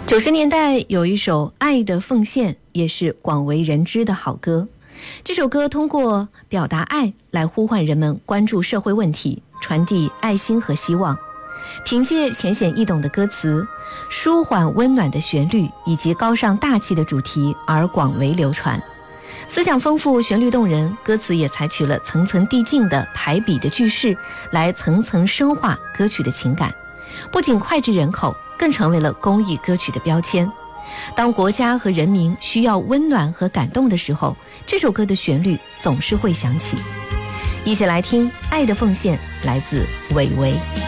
90年代有一首《爱的奉献》，也是广为人知的好歌。这首歌通过表达爱来呼唤人们关注社会问题，传递爱心和希望。凭借浅显易懂的歌词、舒缓温暖的旋律以及高尚大气的主题而广为流传。思想丰富，旋律动人，歌词也采取了层层递进的排比的句式，来层层深化歌曲的情感。不仅脍炙人口，更成为了公益歌曲的标签。当国家和人民需要温暖和感动的时候，这首歌的旋律总是会响起。一起来听《爱的奉献》，来自韦唯。